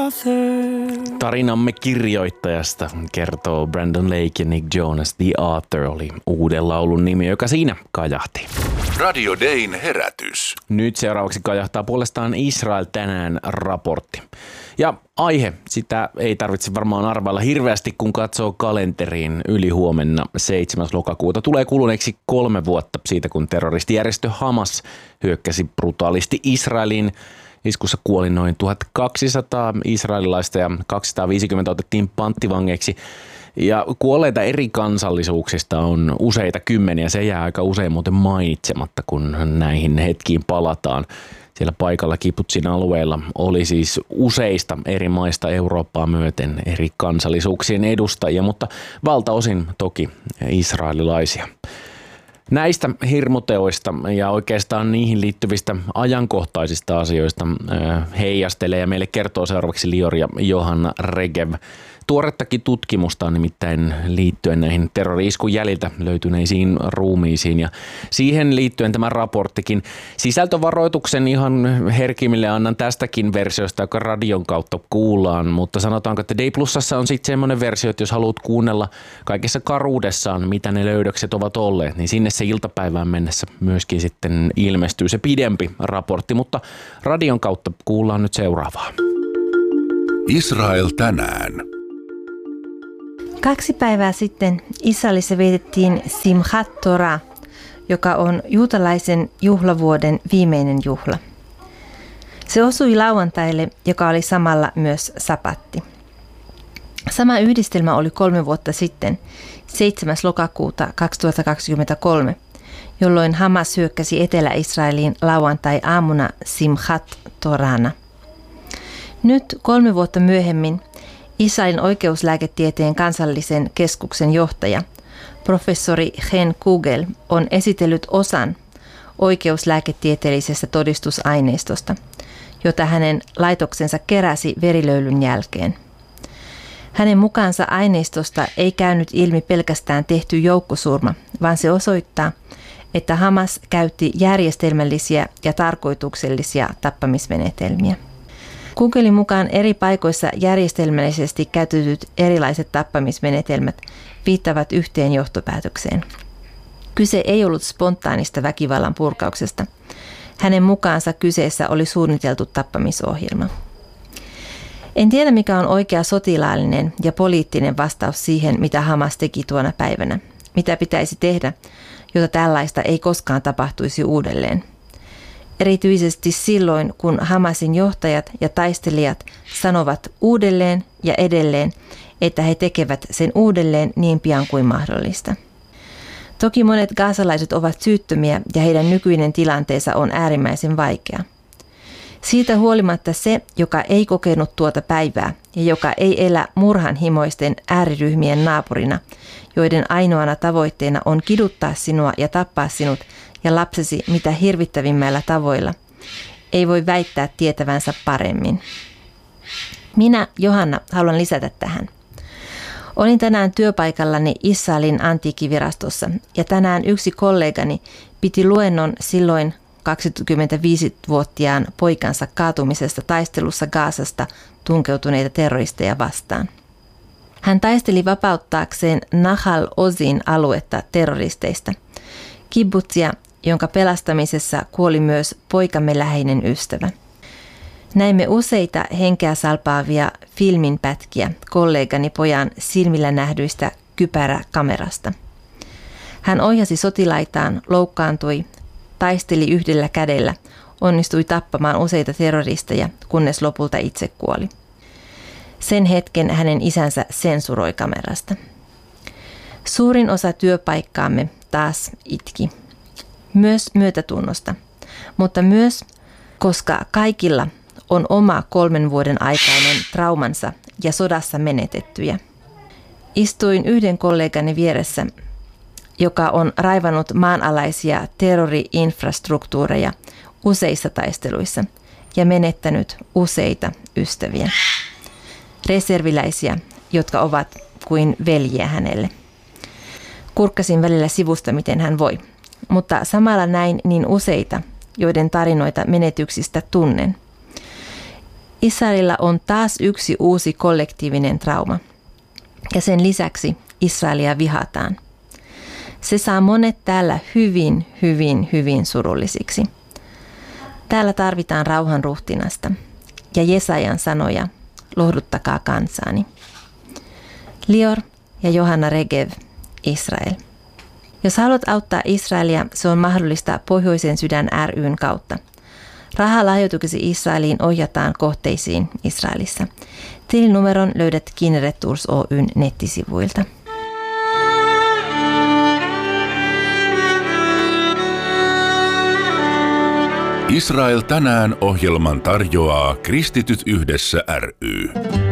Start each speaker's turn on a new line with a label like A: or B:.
A: author.
B: Tarinamme kirjoittajasta kertoo Brandon Lake ja Nick Jonas. The Author oli uuden laulun nimi, joka siinä kajahti.
C: Radio Dayn herätys.
B: Nyt seuraavaksi kajahtaa puolestaan Israel tänään -raportti. Ja aihe, sitä ei tarvitse varmaan arvailla hirveästi, kun katsoo kalenteriin. Yli huomenna 7. lokakuuta tulee kuluneeksi 3 vuotta siitä, kun terroristijärjestö Hamas hyökkäsi brutaalisti Israeliin. Iskussa kuoli noin 1200 israelilaista ja 250 otettiin panttivangeiksi. Ja kuolleita eri kansallisuuksista on useita kymmeniä. Se jää aika usein muuten mainitsematta, kun näihin hetkiin palataan. Siellä paikalla Kibbutzin alueella oli siis useista eri maista Eurooppaa myöten eri kansallisuuksien edustajia, mutta valtaosin toki israelilaisia. Näistä hirmuteoista ja oikeastaan niihin liittyvistä ajankohtaisista asioista heijastelee ja meille kertoo seuraavaksi Lior ja Johanna Regev. Tuorettakin tutkimusta on nimittäin liittyen näihin terrori-iskun jäljiltä löytyneisiin ruumiisiin ja siihen liittyen tämä raporttikin. Sisältövaroituksen ihan herkimmille annan tästäkin versiosta, joka radion kautta kuullaan, mutta sanotaanko, että Day Plusassa on sitten semmoinen versio, että jos haluat kuunnella kaikessa karuudessaan, mitä ne löydökset ovat olleet, niin sinne se iltapäivään mennessä myöskin sitten ilmestyy se pidempi raportti, mutta radion kautta kuullaan nyt seuraavaa.
C: Israel tänään.
D: 2 päivää sitten Israelissa vietettiin Simchat Torah, joka on juutalaisen juhlavuoden viimeinen juhla. Se osui lauantaille, joka oli samalla myös sapatti. Sama yhdistelmä oli 3 vuotta sitten, 7. lokakuuta 2023, jolloin Hamas hyökkäsi Etelä-Israeliin lauantai-aamuna Simchat Torahna. Nyt 3 vuotta myöhemmin Israelin oikeuslääketieteen kansallisen keskuksen johtaja, professori Chen Kugel, on esitellyt osan oikeuslääketieteellisestä todistusaineistosta, jota hänen laitoksensa keräsi verilöylyn jälkeen. Hänen mukaansa aineistosta ei käynyt ilmi pelkästään tehty joukkosurma, vaan se osoittaa, että Hamas käytti järjestelmällisiä ja tarkoituksellisia tappamismenetelmiä. Kugelin mukaan eri paikoissa järjestelmällisesti käytetyt erilaiset tappamismenetelmät viittavat yhteen johtopäätökseen. Kyse ei ollut spontaanista väkivallan purkauksesta. Hänen mukaansa kyseessä oli suunniteltu tappamisohjelma. En tiedä, mikä on oikea sotilaallinen ja poliittinen vastaus siihen, mitä Hamas teki tuona päivänä. Mitä pitäisi tehdä, jotta tällaista ei koskaan tapahtuisi uudelleen. Erityisesti silloin, kun Hamasin johtajat ja taistelijat sanovat uudelleen ja edelleen, että he tekevät sen uudelleen niin pian kuin mahdollista. Toki monet gazalaiset ovat syyttömiä ja heidän nykyinen tilanteensa on äärimmäisen vaikea. Siitä huolimatta se, joka ei kokenut tuota päivää ja joka ei elä murhanhimoisten ääriryhmien naapurina, joiden ainoana tavoitteena on kiduttaa sinua ja tappaa sinut ja lapsesi mitä hirvittävimmällä tavoilla, ei voi väittää tietävänsä paremmin. Minä, Johanna, haluan lisätä tähän. Olin tänään työpaikallani Israelin antiikkivirastossa ja tänään yksi kollegani piti luennon silloin 25-vuotiaan poikansa kaatumisesta taistelussa Gazasta tunkeutuneita terroristeja vastaan. Hän taisteli vapauttaakseen Nahal Ozin aluetta terroristeista, kibbutzia, jonka pelastamisessa kuoli myös poikamme läheinen ystävä. Näimme useita henkeä salpaavia filminpätkiä kollegani pojan silmillä nähdyistä kypäräkamerasta. Hän ohjasi sotilaitaan, loukkaantui, taisteli yhdellä kädellä, onnistui tappamaan useita terroristeja, kunnes lopulta itse kuoli. Sen hetken hänen isänsä sensuroi kamerasta. Suurin osa työpaikkaamme taas itki. Myös myötätunnosta, mutta myös koska kaikilla on oma 3 vuoden aikainen traumansa ja sodassa menetettyjä. Istuin yhden kollegani vieressä, joka on raivannut maanalaisia terrori-infrastruktuureja useissa taisteluissa ja menettänyt useita ystäviä. Reserviläisiä, jotka ovat kuin veljiä hänelle. Kurkkasin välillä sivusta, miten hän voi, mutta samalla näin niin useita, joiden tarinoita menetyksistä tunnen. Israelilla on taas yksi uusi kollektiivinen trauma. Ja sen lisäksi Israelia vihataan. Se saa monet täällä hyvin surullisiksi. Täällä tarvitaan rauhanruhtinasta ja Jesajan sanoja, lohduttakaa kansaani. Lior ja Johanna Regev, Israel. Jos haluat auttaa Israelia, se on mahdollista Pohjoisen sydän ry:n kautta. Rahalahjoituksesi Israeliin ohjataan kohteisiin Israelissa. Tilinumeron löydät Kinneret Tours Oyn nettisivuilta.
C: Israel tänään -ohjelman tarjoaa Kristityt yhdessä ry.